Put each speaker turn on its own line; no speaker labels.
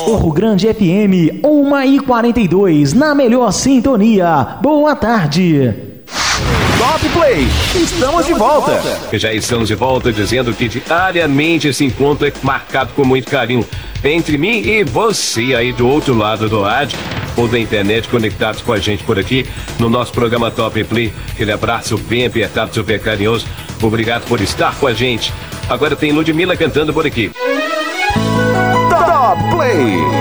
Morro Grande FM, 1h42, na melhor sintonia. Boa tarde.
Top Play, estamos de volta.
Já estamos de volta dizendo que diariamente esse encontro é marcado com muito carinho entre mim e você aí do outro lado do rádio ou da internet conectados com a gente por aqui no nosso programa Top Play. Aquele abraço bem apertado, super carinhoso. Obrigado por estar com a gente. Agora tem Ludmilla cantando por aqui.
Top Play.